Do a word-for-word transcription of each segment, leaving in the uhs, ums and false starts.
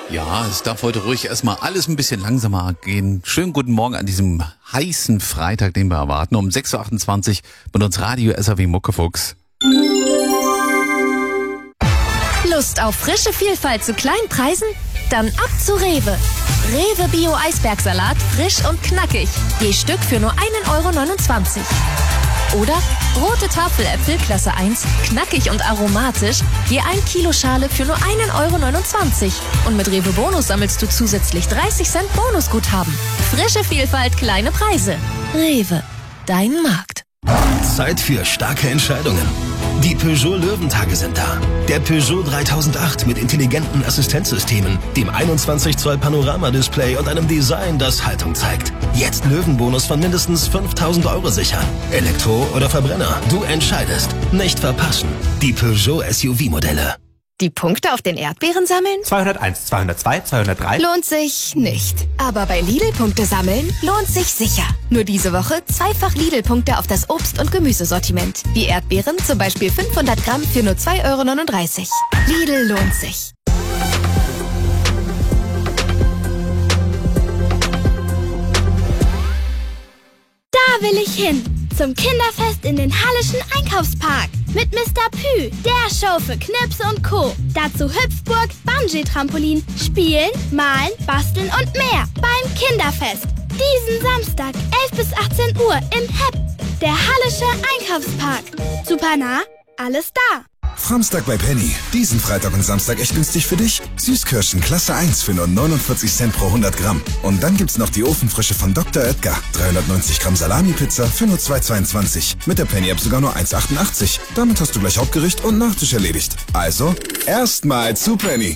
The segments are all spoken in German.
Ja, es darf heute ruhig erstmal alles ein bisschen langsamer gehen. Schönen guten Morgen an diesem heißen Freitag, den wir erwarten. Um sechs Uhr achtundzwanzig mit uns Radio S R W Muckefuchs. Lust auf frische Vielfalt zu kleinen Preisen? Dann ab zu Rewe. Rewe Bio Eisbergsalat, frisch und knackig. Je Stück für nur ein Euro neunundzwanzig. Oder rote Tafeläpfel Klasse eins, knackig und aromatisch, je ein Kilo Schale für nur ein Euro neunundzwanzig. Und mit Rewe Bonus sammelst du zusätzlich dreißig Cent Bonusguthaben. Frische Vielfalt, kleine Preise. Rewe, dein Markt. Zeit für starke Entscheidungen. Die Peugeot Löwentage sind da. Der Peugeot dreitausendacht mit intelligenten Assistenzsystemen, dem einundzwanzig Zoll Panorama-Display und einem Design, das Haltung zeigt. Jetzt Löwenbonus von mindestens fünftausend Euro sichern. Elektro oder Verbrenner, du entscheidest. Nicht verpassen. Die Peugeot S U V-Modelle. Die Punkte auf den Erdbeeren sammeln? zweihunderteins, zweihundertzwei, zweihundertdrei. Lohnt sich nicht. Aber bei Lidl Punkte sammeln lohnt sich sicher. Nur diese Woche zweifach Lidl-Punkte auf das Obst- und Gemüsesortiment. Wie Erdbeeren, zum Beispiel fünfhundert Gramm für nur zwei Euro neununddreißig. Lidl lohnt sich. Da will ich hin. Zum Kinderfest in den Hallischen Einkaufspark. Mit Mister Pü, der Show für Knips und Co. Dazu Hüpfburg, Bungee-Trampolin, Spielen, Malen, Basteln und mehr. Beim Kinderfest. Diesen Samstag, elf bis achtzehn Uhr im H E P. Der Hallische Einkaufspark. Super nah, alles da. Framstag bei Penny. Diesen Freitag und Samstag echt günstig für dich. Süßkirschen Klasse eins für nur neunundvierzig Cent pro hundert Gramm. Und dann gibt's noch die Ofenfrische von Doktor Oetker. dreihundertneunzig Gramm Salami-Pizza für nur zwei Euro zweiundzwanzig. Mit der Penny-App sogar nur eins Euro achtundachtzig. Damit hast du gleich Hauptgericht und Nachtisch erledigt. Also, erstmal zu Penny.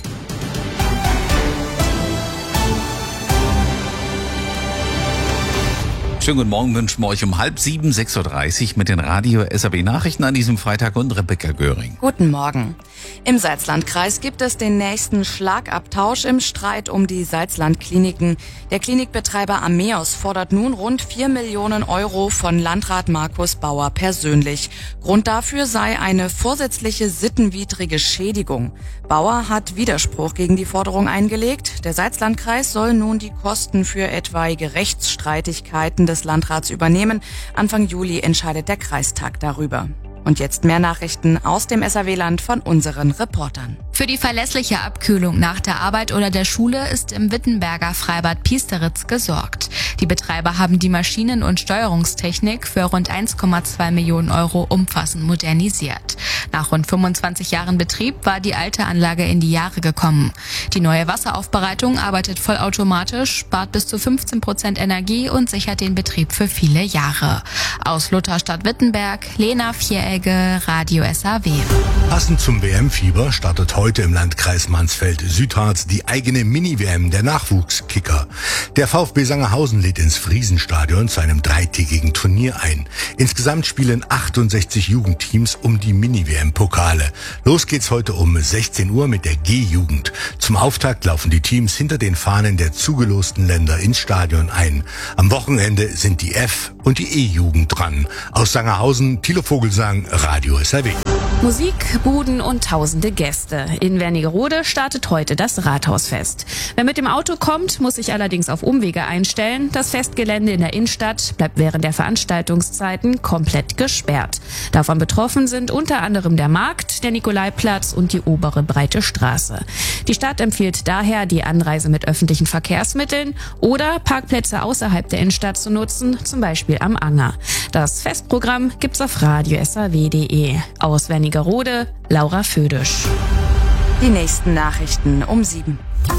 Schönen guten Morgen wünschen wir euch um halb sieben, sechs Uhr dreißig mit den Radio S R W Nachrichten an diesem Freitag und Rebecca Göring. Guten Morgen. Im Salzlandkreis gibt es den nächsten Schlagabtausch im Streit um die Salzlandkliniken. Der Klinikbetreiber Ameos fordert nun rund vier Millionen Euro von Landrat Markus Bauer persönlich. Grund dafür sei eine vorsätzliche sittenwidrige Schädigung. Bauer hat Widerspruch gegen die Forderung eingelegt. Der Salzlandkreis soll nun die Kosten für etwaige Rechtsstreitigkeiten des Landrats übernehmen. Anfang Juli entscheidet der Kreistag darüber. Und jetzt mehr Nachrichten aus dem S R W-Land von unseren Reportern. Für die verlässliche Abkühlung nach der Arbeit oder der Schule ist im Wittenberger Freibad Piesteritz gesorgt. Die Betreiber haben die Maschinen- und Steuerungstechnik für rund eins Komma zwei Millionen Euro umfassend modernisiert. Nach rund fünfundzwanzig Jahren Betrieb war die alte Anlage in die Jahre gekommen. Die neue Wasseraufbereitung arbeitet vollautomatisch, spart bis zu fünfzehn Prozent Energie und sichert den Betrieb für viele Jahre. Aus Lutherstadt Wittenberg, Lena Vieregge, Radio S R W. Passend zum W M-Fieber startet heute im Landkreis Mansfeld-Südharz die eigene Mini-W M der Nachwuchskicker. Der VfB Sangerhausen lädt ins Friesenstadion zu einem dreitägigen Turnier ein. Insgesamt spielen achtundsechzig Jugendteams um die Mini-W M-Pokale. Los geht's heute um sechzehn Uhr mit der G-Jugend. Zum Auftakt laufen die Teams hinter den Fahnen der zugelosten Länder ins Stadion ein. Am Wochenende sind die F- und die E-Jugend dran. Aus Sangerhausen, Thilo Vogelsang, Radio S R W. Musik, Buden und tausende Gäste. In Wernigerode startet heute das Rathausfest. Wer mit dem Auto kommt, muss sich allerdings auf Umwege einstellen. Das Festgelände in der Innenstadt bleibt während der Veranstaltungszeiten komplett gesperrt. Davon betroffen sind unter anderem der Markt, der Nikolaiplatz und die obere Breite Straße. Die Stadt empfiehlt daher, die Anreise mit öffentlichen Verkehrsmitteln oder Parkplätze außerhalb der Innenstadt zu nutzen, zum Beispiel am Anger. Das Festprogramm gibt's auf radio s r w punkt d e. Aus Wernigerode, Laura Födisch. Die nächsten Nachrichten um sieben.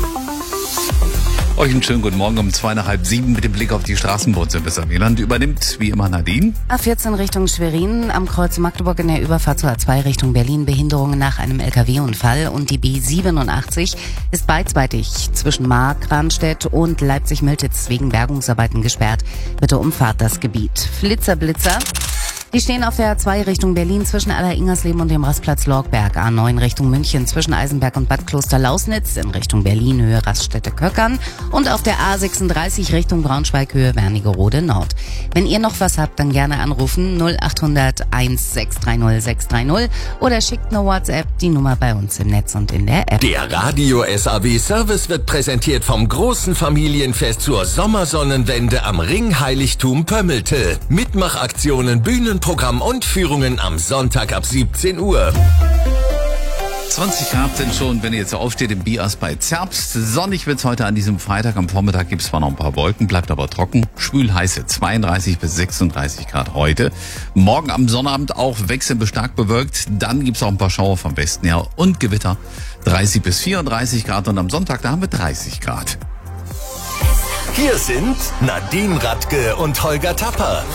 Euch einen schönen guten Morgen um zwei nach halb sieben mit dem Blick auf die Straßen bei uns im S R W-Land. Übernimmt wie immer Nadine. A vierzehn Richtung Schwerin, am Kreuz Magdeburg in der Überfahrt zur A zwei Richtung Berlin, Behinderungen nach einem L K W-Unfall. Und die B siebenundachtzig ist beidseitig zwischen Mark, Ramstedt und Leipzig-Miltitz wegen Bergungsarbeiten gesperrt. Bitte umfahrt das Gebiet. Flitzer, Blitzer. Die stehen auf der A zwei Richtung Berlin zwischen Aller-Ingersleben und dem Rastplatz Lorgberg. A neun Richtung München zwischen Eisenberg und Bad Kloster-Lausnitz in Richtung Berlin Höhe Raststätte-Köckern. Und auf der A sechsunddreißig Richtung Braunschweig Höhe Wernigerode Nord. Wenn ihr noch was habt, dann gerne anrufen null acht hundert eins sechs drei null sechs drei null oder schickt eine WhatsApp, die Nummer bei uns im Netz und in der App. Der Radio S A W Service wird präsentiert vom großen Familienfest zur Sommersonnenwende am Ringheiligtum Pömmelte. Mitmachaktionen, Bühnenprogramm und Führungen am Sonntag ab siebzehn Uhr. zwanzig Grad sind schon, wenn ihr jetzt aufsteht, im Bias bei Zerbst. Sonnig wird's heute an diesem Freitag. Am Vormittag gibt's zwar noch ein paar Wolken, bleibt aber trocken. Schwül heiße zweiunddreißig bis sechsunddreißig Grad heute. Morgen am Sonnabend auch wechselnd bis stark bewölkt. Dann gibt's auch ein paar Schauer vom Westen her und Gewitter. dreißig bis vierunddreißig Grad und am Sonntag, da haben wir dreißig Grad. Hier sind Nadine Radke und Holger Tapper.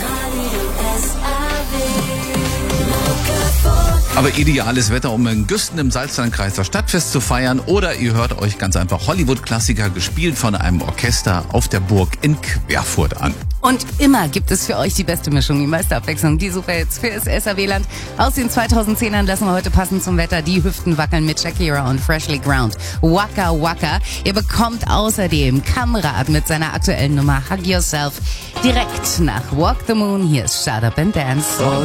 Aber ideales Wetter, um in Güsten im Salzlandkreis das Stadtfest zu feiern. Oder ihr hört euch ganz einfach Hollywood-Klassiker gespielt von einem Orchester auf der Burg in Querfurt an. Und immer gibt es für euch die beste Mischung, die meiste Abwechslung, die Superhits für das S A W-Land. Aus den zweitausendzehnern lassen wir heute passend zum Wetter die Hüften wackeln mit Shakira und Freshly Ground. Waka Waka. Ihr bekommt außerdem Kamrad mit seiner aktuellen Nummer Hug Yourself direkt nach Walk the Moon. Hier ist Shut Up and Dance.